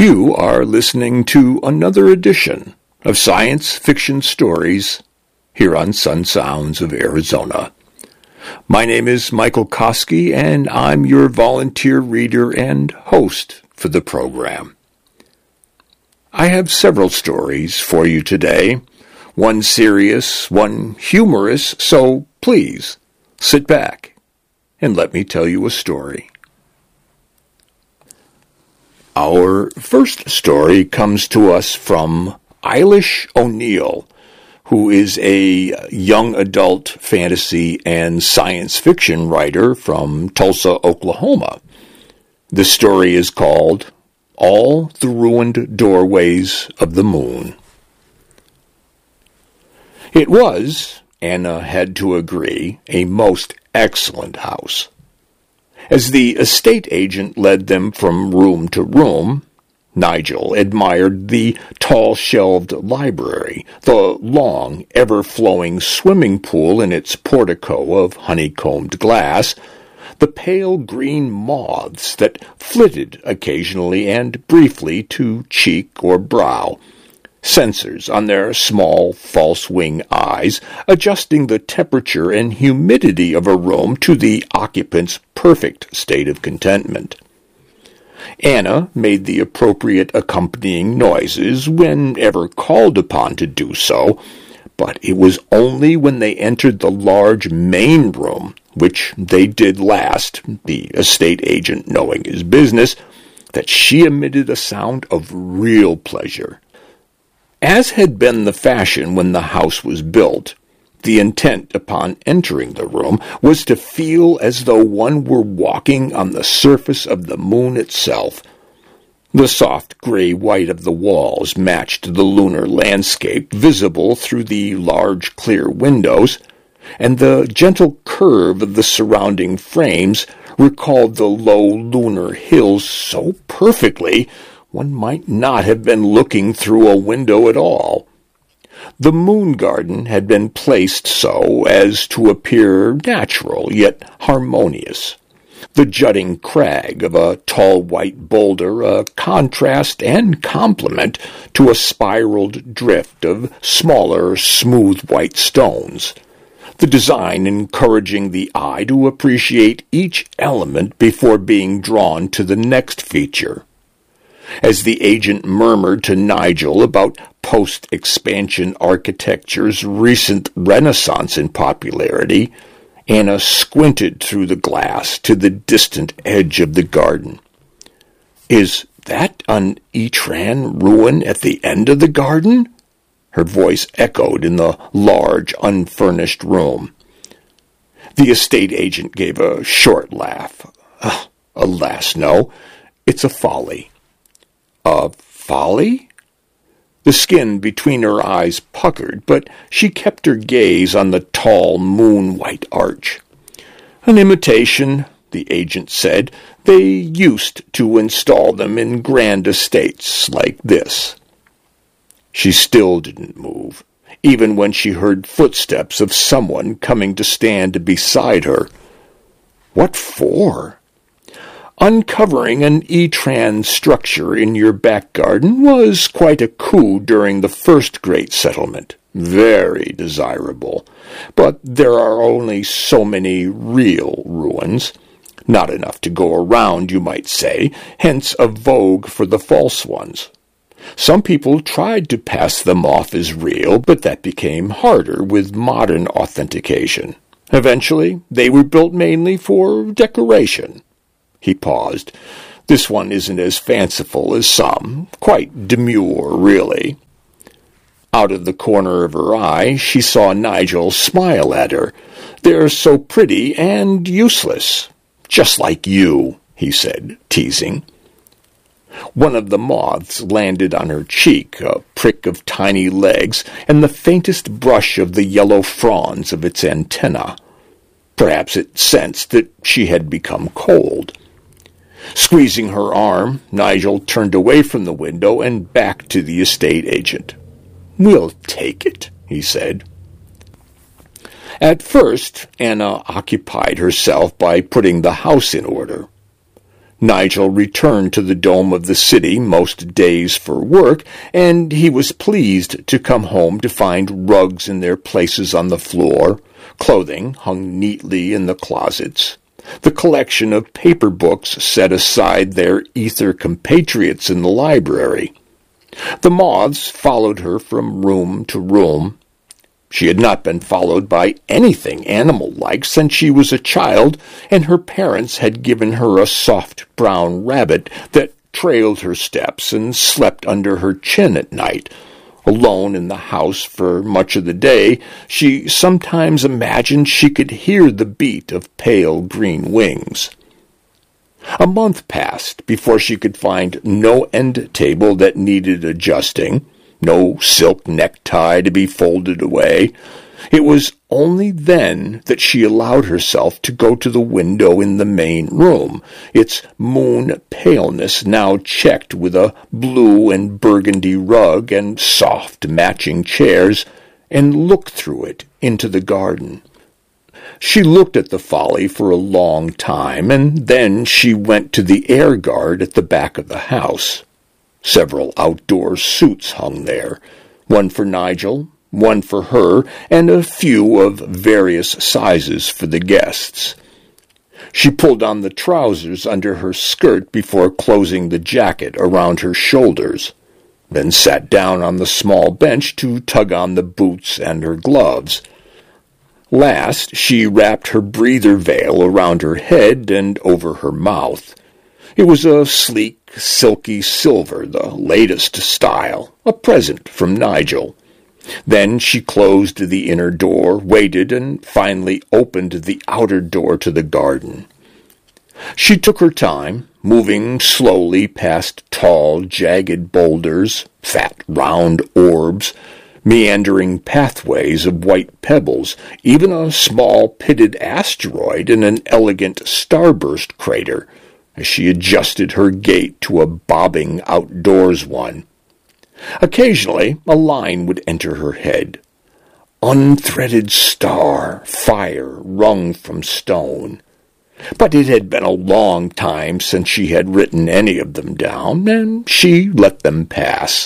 You are listening to another edition of Science Fiction Stories here on Sun Sounds of Arizona. My name is Michael Koski, and I'm your volunteer reader and host for the program. I have several stories for you today, one serious, one humorous, so please sit back and let me tell you a story. Our first story comes to us from Eilish O'Neill, who is a young adult fantasy and science fiction writer from Tulsa, Oklahoma. The story is called All the Ruined Doorways of the Moon. It was, Anna had to agree, a most excellent house. As the estate agent led them from room to room, Nigel admired the tall-shelved library, the long, ever-flowing swimming pool in its portico of honeycombed glass, the pale green moths that flitted occasionally and briefly to cheek or brow, sensors on their small false-wing eyes, adjusting the temperature and humidity of a room to the occupant's perfect state of contentment. Anna made the appropriate accompanying noises whenever called upon to do so, but it was only when they entered the large main room, which they did last, the estate agent knowing his business, that she emitted a sound of real pleasure. As had been the fashion when the house was built, the intent upon entering the room was to feel as though one were walking on the surface of the moon itself. The soft gray-white of the walls matched the lunar landscape visible through the large clear windows, and the gentle curve of the surrounding frames recalled the low lunar hills so perfectly one might not have been looking through a window at all. The moon garden had been placed so as to appear natural yet harmonious. The jutting crag of a tall white boulder a contrast and complement to a spiraled drift of smaller, smooth white stones, the design encouraging the eye to appreciate each element before being drawn to the next feature. As the agent murmured to Nigel about post-expansion architecture's recent renaissance in popularity, Anna squinted through the glass to the distant edge of the garden. "Is that an Etran ruin at the end of the garden?" Her voice echoed in the large, unfurnished room. The estate agent gave a short laugh. "Alas, no. It's a folly." "A folly?" The skin between her eyes puckered, but she kept her gaze on the tall moon-white arch. "An imitation," the agent said. "They used to install them in grand estates like this." She still didn't move, even when she heard footsteps of someone coming to stand beside her. What for? Uncovering an Etran structure in your back garden was quite a coup during the first great settlement. Very desirable. But there are only so many real ruins. Not enough to go around, you might say, hence a vogue for the false ones. Some people tried to pass them off as real, but that became harder with modern authentication. Eventually, they were built mainly for decoration. He paused. "This one isn't as fanciful as some. Quite demure, really." Out of the corner of her eye, she saw Nigel smile at her. "They're so pretty and useless. Just like you," he said, teasing. One of the moths landed on her cheek, a prick of tiny legs, and the faintest brush of the yellow fronds of its antennae. Perhaps it sensed that she had become cold. Squeezing her arm, Nigel turned away from the window and back to the estate agent. "We'll take it," he said. At first, Anna occupied herself by putting the house in order. Nigel returned to the dome of the city most days for work, and he was pleased to come home to find rugs in their places on the floor, clothing hung neatly in the closets, the collection of paper books set aside their ether compatriots in the library. The moths followed her from room to room. She had not been followed by anything animal-like since she was a child, and her parents had given her a soft brown rabbit that trailed her steps and slept under her chin at night. Alone in the house for much of the day, she sometimes imagined she could hear the beat of pale green wings. A month passed before she could find no end table that needed adjusting, no silk necktie to be folded away. It was only then that she allowed herself to go to the window in the main room, its moon paleness now checked with a blue and burgundy rug and soft matching chairs, and look through it into the garden. She looked at the folly for a long time, and then she went to the air guard at the back of the house. Several outdoor suits hung there, one for Nigel, one for her, and a few of various sizes for the guests. She pulled on the trousers under her skirt before closing the jacket around her shoulders, then sat down on the small bench to tug on the boots and her gloves. Last, she wrapped her breather veil around her head and over her mouth. It was a sleek, silky silver, the latest style, a present from Nigel. Then she closed the inner door, waited, and finally opened the outer door to the garden. She took her time, moving slowly past tall, jagged boulders, fat, round orbs, meandering pathways of white pebbles, even a small pitted asteroid and an elegant starburst crater, as she adjusted her gait to a bobbing outdoors one. Occasionally a line would enter her head. Unthreaded star, fire wrung from stone. But it had been a long time since she had written any of them down, and she let them pass.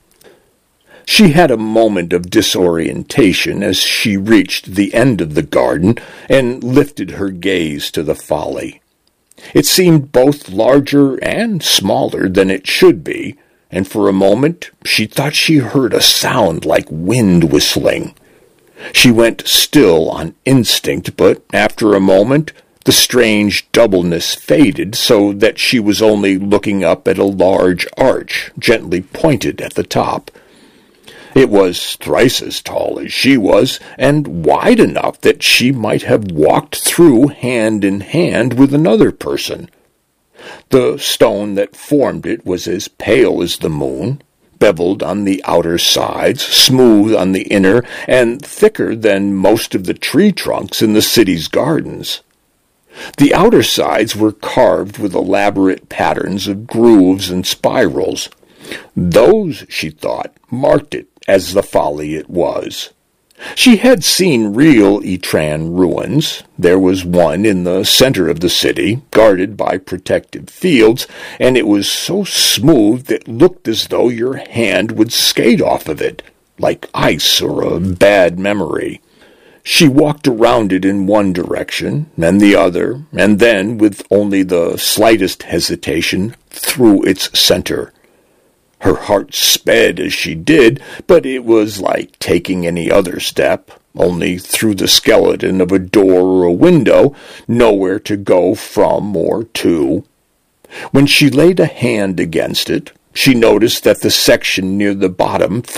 She had a moment of disorientation as she reached the end of the garden and lifted her gaze to the folly. It seemed both larger and smaller than it should be, and for a moment she thought she heard a sound like wind whistling. She went still on instinct, but after a moment the strange doubleness faded so that she was only looking up at a large arch gently pointed at the top. It was thrice as tall as she was, and wide enough that she might have walked through hand in hand with another person. The stone that formed it was as pale as the moon, beveled on the outer sides, smooth on the inner, and thicker than most of the tree trunks in the city's gardens. The outer sides were carved with elaborate patterns of grooves and spirals. Those, she thought, marked it as the folly it was. She had seen real Etran ruins. There was one in the center of the city, guarded by protective fields, and it was so smooth it looked as though your hand would skate off of it, like ice or a bad memory. She walked around it in one direction, and the other, and then, with only the slightest hesitation, through its center. Her heart sped as she did, but it was like taking any other step, only through the skeleton of a door or a window, nowhere to go from or to. When she laid a hand against it, she noticed that the section near the bottom